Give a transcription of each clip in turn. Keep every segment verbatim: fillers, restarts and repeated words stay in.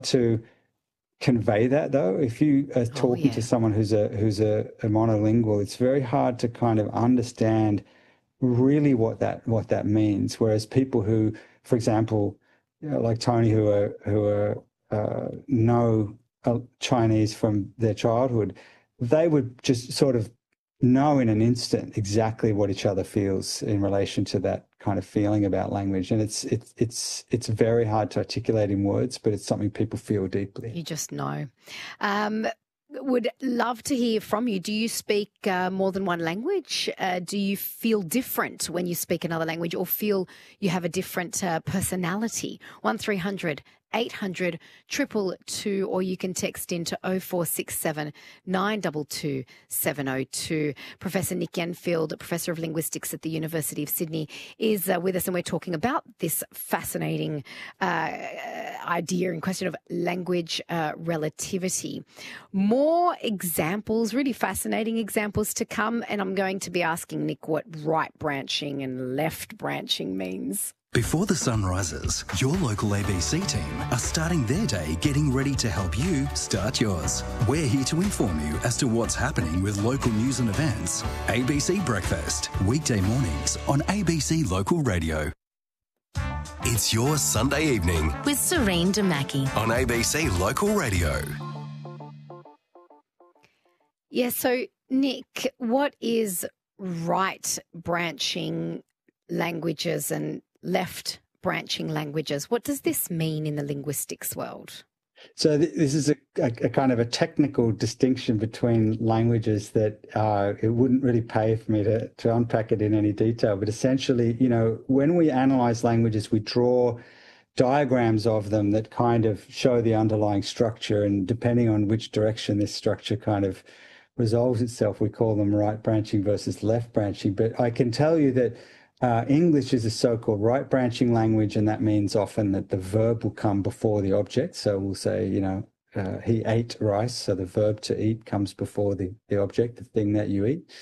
to convey that, though. If you are talking oh, yeah. to someone who's a who's a, a monolingual, it's very hard to kind of understand really what that what that means. Whereas people who, for example, you know, like Tony, who are who are uh, know uh, Chinese from their childhood, they would just sort of know in an instant exactly what each other feels in relation to that kind of feeling about language. And it's it's it's it's very hard to articulate in words, but it's something people feel deeply. You just know. Um, would love to hear from you. Do you speak uh, more than one language? Uh, do you feel different when you speak another language, or feel you have a different uh, personality? one three hundred eight hundred two two two, or you can text into oh four six seven nine two two seven oh two. Professor Nick Enfield, Professor of Linguistics at the University of Sydney, is uh, with us, and we're talking about this fascinating uh, idea and question of language uh, relativity. More examples, really fascinating examples to come, and I'm going to be asking Nick what right branching and left branching means. Before the sun rises, your local A B C team are starting their day getting ready to help you start yours. We're here to inform you as to what's happening with local news and events. A B C Breakfast, weekday mornings on A B C Local Radio. It's your Sunday evening with Serene Damaki on A B C Local Radio. Yeah, so Nick, what is right branching languages and left branching languages? What does this mean in the linguistics world? So th- this is a, a, a kind of a technical distinction between languages that uh, it wouldn't really pay for me to, to unpack it in any detail. But essentially, you know, when we analyze languages, we draw diagrams of them that kind of show the underlying structure. And depending on which direction this structure kind of resolves itself, we call them right branching versus left branching. But I can tell you that Uh, English is a so-called right branching language, and that means often that the verb will come before the object. So we'll say, you know, uh, he ate rice. So the verb to eat comes before the, the object, the thing that you eat.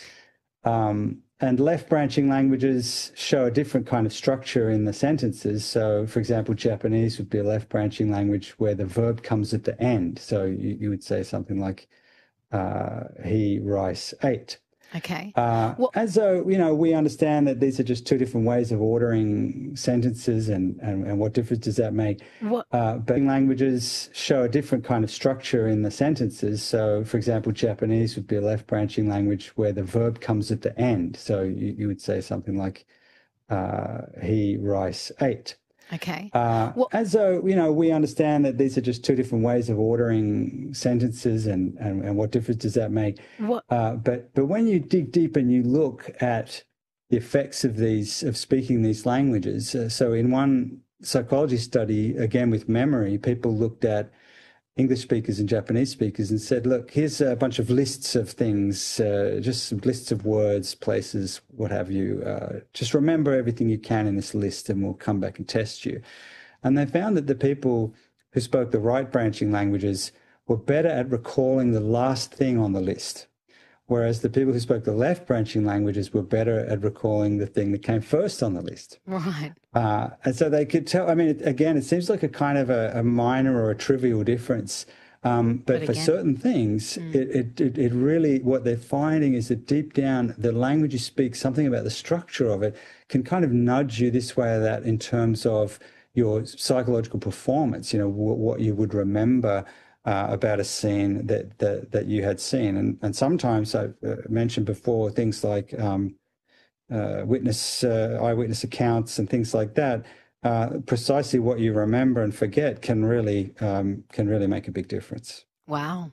Um, and left branching languages show a different kind of structure in the sentences. So, for example, Japanese would be a left branching language where the verb comes at the end. So you, you would say something like, uh, he rice ate. Okay. Uh, well, as though, you know, we understand that these are just two different ways of ordering sentences, and, and, and what difference does that make? What? Uh, but languages show a different kind of structure in the sentences. So, for example, Japanese would be a left branching language where the verb comes at the end. So you, you would say something like, uh, he rice ate. Okay. Uh, well, as though, you know, we understand that these are just two different ways of ordering sentences, and, and, and what difference does that make? What? Uh, but but when you dig deep and you look at the effects of these of speaking these languages, uh, so in one psychology study, again with memory, people looked at English speakers and Japanese speakers and said, look, here's a bunch of lists of things, uh, just some lists of words, places, what have you. Uh, just remember everything you can in this list, and we'll come back and test you. And they found that the people who spoke the right branching languages were better at recalling the last thing on the list, whereas the people who spoke the left branching languages were better at recalling the thing that came first on the list. Right. Uh, and so they could tell, I mean, it, again, it seems like a kind of a, a minor or a trivial difference. Um, but, But for again- certain things, Mm. it, it, it, it really, what they're finding is that deep down, the language you speak, something about the structure of it can kind of nudge you this way or that in terms of your psychological performance, you know, w- what you would remember uh, about a scene that, that, that you had seen. And, and sometimes I've uh, mentioned before things like um, uh, witness, uh, eyewitness accounts and things like that. Uh, precisely what you remember and forget can really um, can really make a big difference. Wow.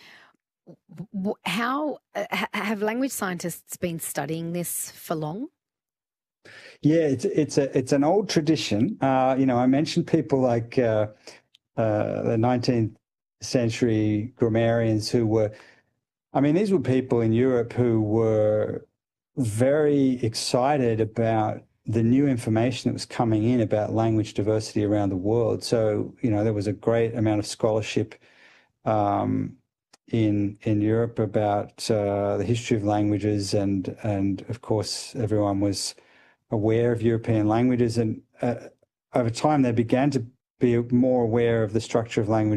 W- How uh, ha- have language scientists been studying this for long? Yeah, it's it's a it's an old tradition. Uh, you know, I mentioned people like uh, uh, the nineteenth century grammarians who were, I mean, these were people in Europe who were very excited about the new information that was coming in about language diversity around the world. So, you know, there was a great amount of scholarship um, in in Europe about uh, the history of languages, and and of course everyone was aware of European languages, and uh, over time they began to be more aware of the structure of language